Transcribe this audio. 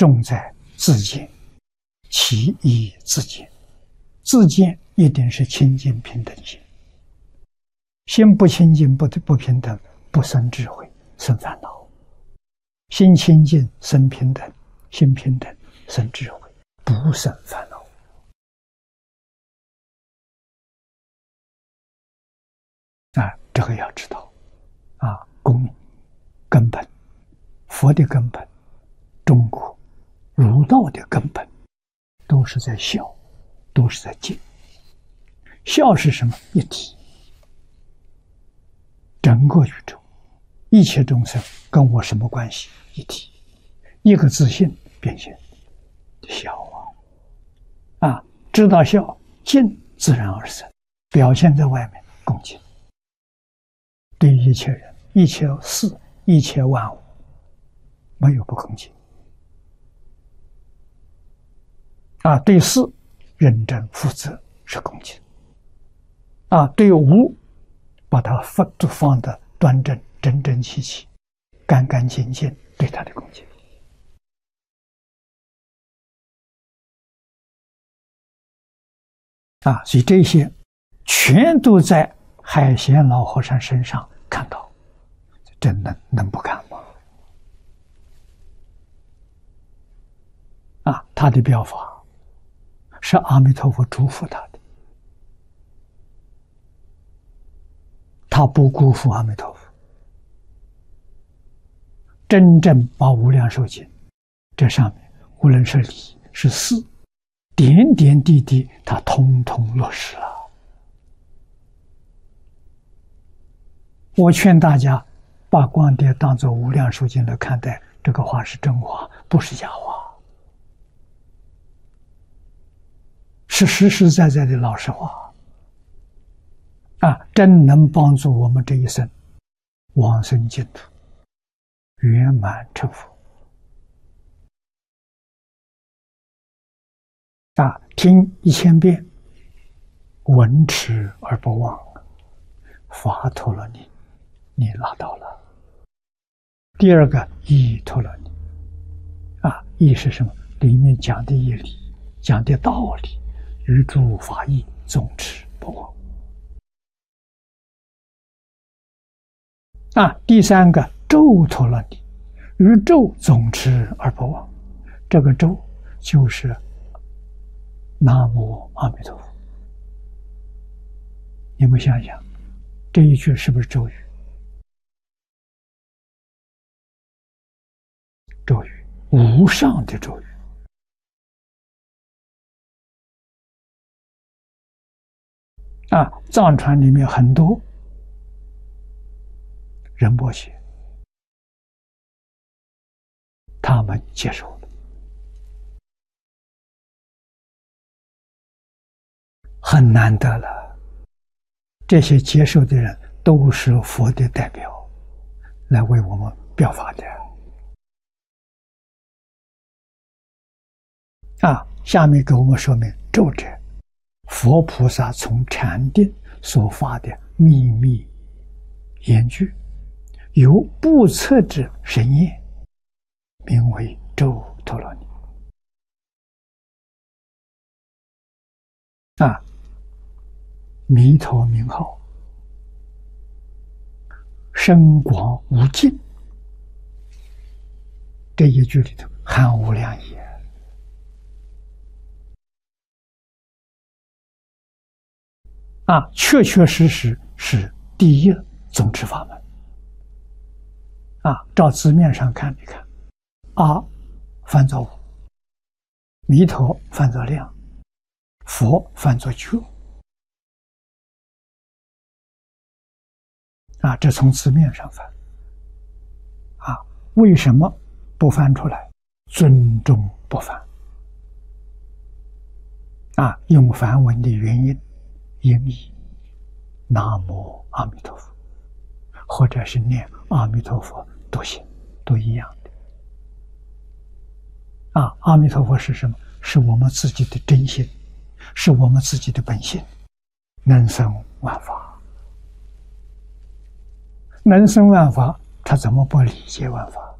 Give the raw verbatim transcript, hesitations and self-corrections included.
重在自见，其义自见。自见一定是清净平等心，心不清净不不平等，不生智慧，生烦恼；心清净生平等，心平等生智慧，不生烦恼。啊，这个要知道啊，公根本，佛的根本，中国儒道的根本，都是在孝，都是在敬。孝是什么？一体，整个宇宙，一切众生跟我什么关系？一体，一个自信变现孝啊！啊，知道孝，敬自然而生，表现在外面，恭敬。对一切人、一切事、一切万物，没有不恭敬。啊，对事认真负责是恭敬。啊，对无，把它放都放得端正、整整齐齐、干干净净，对他的恭敬。啊，所以这些全都在海贤老和尚身上看到，真能能不看吗？啊，他的表法是阿弥陀佛嘱咐他的，他不辜负阿弥陀佛，真正把《无量寿经》这上面无论是理是事，点点滴滴，他通通落实了。我劝大家把光碟当作《无量寿经》来看待，这个话是真话，不是假话，是实实在在的老实话啊！真能帮助我们这一生往生净土，圆满成佛啊！听一千遍，闻持而不忘，法陀罗尼，你拿到了。第二个义陀罗尼啊，义是什么？里面讲的义理，讲的道理，于诸法义总持不忘啊。第三个咒陀罗尼，于咒总持而不忘。这个咒就是南无阿弥陀佛。你们想想，这一句是不是咒语？咒语，无上的咒语啊！藏传里面很多仁波切，他们接受了，很难得了。这些接受的人都是佛的代表，来为我们表法的。啊，下面给我们说明咒者，佛菩萨从禅定所发的秘密言句，由不测之神验，名为咒陀罗尼。啊，弥陀名号深广无尽，这一句里头含无量义。啊，确确实实是第一总持法门啊！照字面上看，你看，阿翻作无，弥陀翻作量，佛翻作觉啊！这从字面上翻啊，为什么不翻出来？尊重不翻啊！用梵文的原因。音译南无阿弥陀佛，或者是念阿弥陀佛都行，都一样的。啊，阿弥陀佛是什么？是我们自己的真心，是我们自己的本性，能生万法，能生万法，他怎么不理解万法？